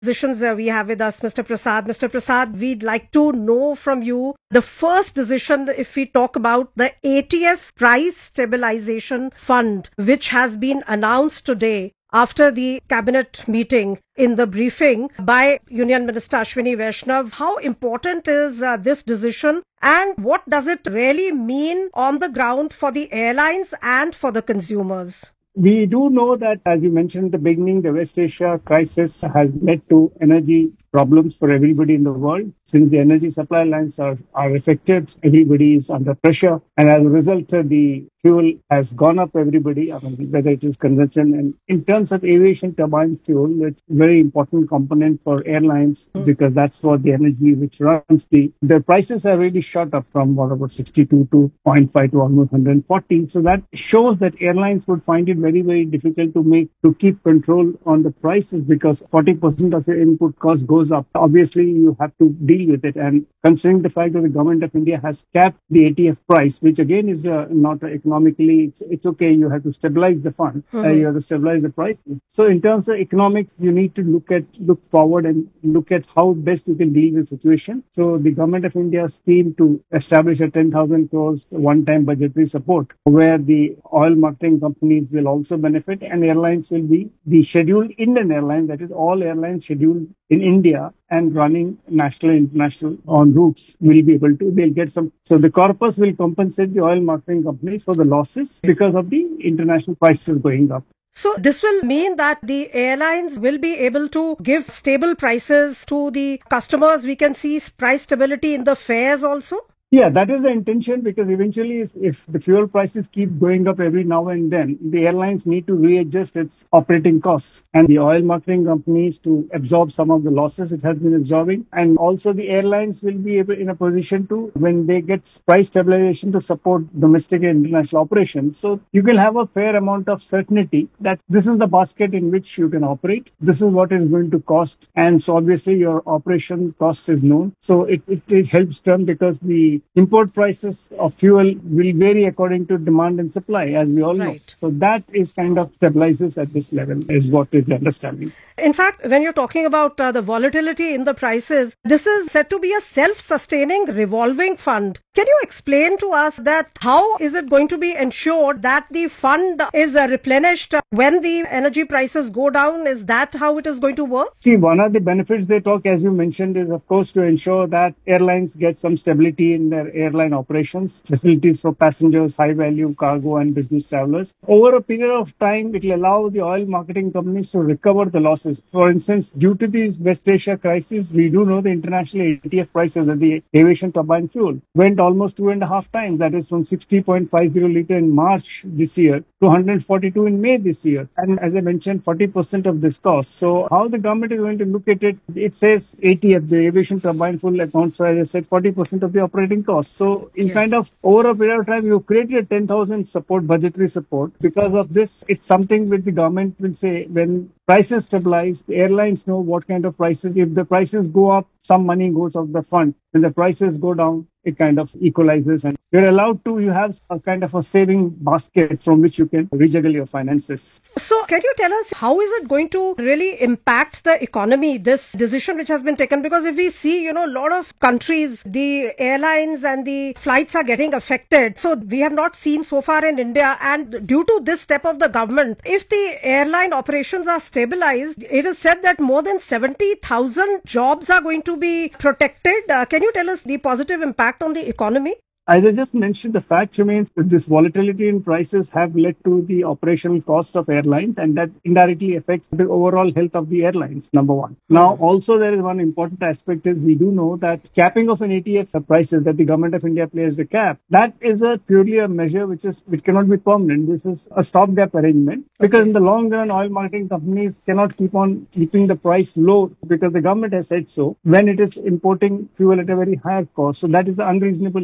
Decisions we have with us, Mr. Prasad. Mr. Prasad, we'd like to know from you the first decision, if we talk about the ATF Price Stabilization Fund, which has been announced today after the cabinet meeting. In the briefing by Union Minister Ashwini Vaishnav, how important is this decision and what does it really mean on the ground for the airlines and for the consumers? We do know that, as you mentioned at the beginning, the West Asia crisis has led to energy problems for everybody in the world. Since the energy supply lines are affected, everybody is under pressure. And as a result, the fuel has gone up, everybody, whether it is consumption. And in terms of aviation turbine fuel, it's a very important component for airlines because that's what the energy which runs the prices have really shot up from about 62 to 0.5 to almost 140. So that shows that airlines would find it very, very difficult to keep control on the prices because 40% of your input cost goes up. Obviously, you have to deal with it. And considering the fact that the government of India has capped the ATF price, which again is not economically, it's okay. You have to stabilize the fund. You have to stabilize the price. So in terms of economics, you need to look forward and look at how best you can deal with the situation. So the government of India scheme to establish a 10,000 crores one-time budgetary support where the oil marketing companies will also benefit and airlines will be the scheduled Indian airlines, that is all airlines scheduled in India and running national and international on routes will be able to, they'll get some. So the corpus will compensate the oil marketing companies for the losses because of the international prices going up. So this will mean that the airlines will be able to give stable prices to the customers. We can see price stability in the fares also. Yeah, that is the intention because eventually if the fuel prices keep going up every now and then, the airlines need to readjust its operating costs and the oil marketing companies to absorb some of the losses it has been absorbing. And also the airlines will be able in a position to, when they get price stabilization, to support domestic and international operations. So you can have a fair amount of certainty that this is the basket in which you can operate. This is what is going to cost. And so obviously your operations cost is known. So it helps them because the import prices of fuel will vary according to demand and supply, as we all know. So that is kind of stabilizes at this level, is what is the understanding. In fact, when you're talking about the volatility in the prices, this is said to be a self-sustaining revolving fund. Can you explain to us that how is it going to be ensured that the fund is replenished when the energy prices go down? Is that how it is going to work? See, one of the benefits they talk, as you mentioned, is of course to ensure that airlines get some stability in their airline operations, facilities for passengers, high value cargo and business travelers. Over a period of time, it will allow the oil marketing companies to recover the losses. For instance, due to the West Asia crisis, we do know the international ATF prices of the aviation turbine fuel went almost 2.5 times. That is from 60.50 liter in March this year to 142 in May this year. And as I mentioned, 40% of this cost. So how the government is going to look at it, it says ATF, the aviation turbine fuel accounts for, as I said, 40% of the operating cost. So in kind of over a period of time, you created a 10,000 support, budgetary support. Because of this, it's something which the government will say when prices stabilize, the airlines know what kind of prices. If the prices go up, some money goes off the fund. When the prices go down, it kind of equalizes and you're allowed to, you have a kind of a saving basket from which you can rejuggle your finances. So can you tell us how is it going to really impact the economy, this decision which has been taken? Because if we see, a lot of countries, the airlines and the flights are getting affected. So we have not seen so far in India. And due to this step of the government, if the airline operations are stabilized, it is said that more than 70,000 jobs are going to be protected. Can you tell us the positive impact on the economy? As I just mentioned, the fact remains that this volatility in prices have led to the operational cost of airlines, and that indirectly affects the overall health of the airlines, number one. Now, also there is one important aspect is we do know that capping of an ATF prices that the government of India placed a cap, that is purely a measure which cannot be permanent. This is a stopgap arrangement because in the long run, oil marketing companies cannot keep on keeping the price low because the government has said so when it is importing fuel at a very higher cost. So that is the unreasonable expectation.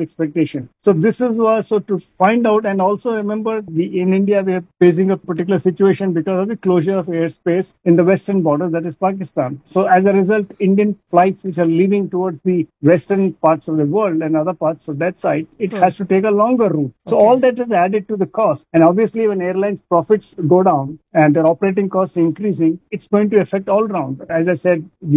situation. So this is so to find out, and also remember, in India we are facing a particular situation because of the closure of airspace in the western border, that is Pakistan. So as a result, Indian flights which are leaving towards the western parts of the world and other parts of that side, it has to take a longer route. So all that is added to the cost. And obviously, when airlines profits go down and their operating costs increasing, it's going to affect all round. As I said,